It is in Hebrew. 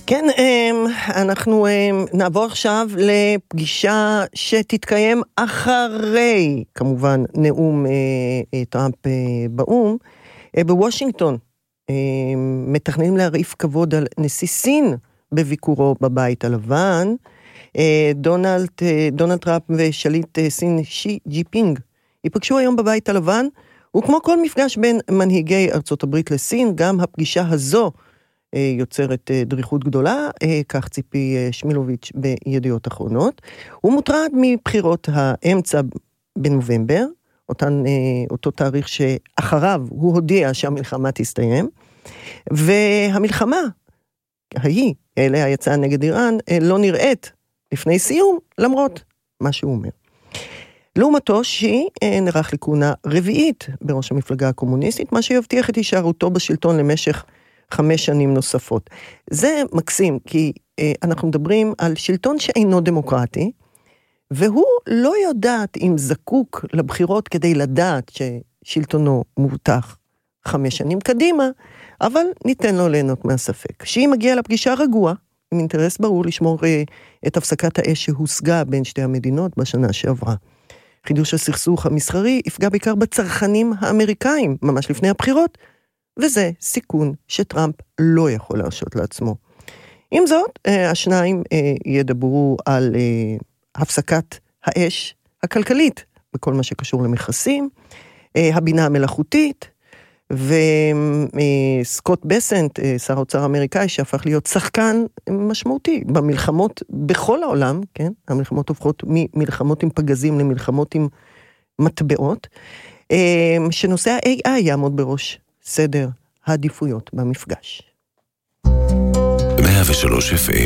כן, אנחנו נעבור עכשיו לפגישה שתתקיים אחרי, כמובן, נאום טראמפ באום, בוושינגטון. מתכננים להרעיף כבוד על נשיא סין בביקורו בבית הלבן. דונלד טראמפ ושליט סין שי ג'ינפינג ייפגשו היום בבית הלבן, וכמו כל מפגש בין מנהיגי ארצות הברית לסין, גם הפגישה הזו יוצרת דריכות גדולה, כך ציפי שמילוביץ' בידיעות אחרונות. הוא מוטרד מבחירות האמצע בנובמבר, אותו תאריך שאחריו הוא הודיע שהמלחמה תסתיים, והמלחמה ההיא, אליה יצאה נגד איראן, לא נראית לפני סיום, למרות מה שהוא אומר. לעומתו, שי נערך לכהונה רביעית בראש המפלגה הקומוניסטית, מה שיבטיח את הישארותו בשלטון למשך 5 שנים נוספות. זה מקסים, כי אנחנו מדברים על שלטון שאינו דמוקרטי, והוא לא יודעת אם זקוק לבחירות כדי לדעת ששלטונו מובטח 5 שנים קדימה, אבל ניתן לו ליהנות מהספק. שהיא מגיעה לפגישה רגוע, עם אינטרס ברור לשמור את הפסקת האש שהושגה בין שתי המדינות בשנה שעברה. חידוש הסכסוך המסחרי יפגע בעיקר בצרכנים האמריקאים, ממש לפני הבחירות, וזה סיכון שטראמפ לא יכול להרשות לעצמו. עם זאת, השניים ידברו על הפסקת האש הכלכלית, בכל מה שקשור למכסים, הבינה המלאכותית, וסקוט בסנט, שר האוצר האמריקאי, שהפך להיות שחקן משמעותי במלחמות בכל העולם, כן? המלחמות הופכות ממלחמות עם פגזים למלחמות עם מטבעות, שנושא ה-AI יעמוד בראש סדר העדיפויות במפגש. 103 FM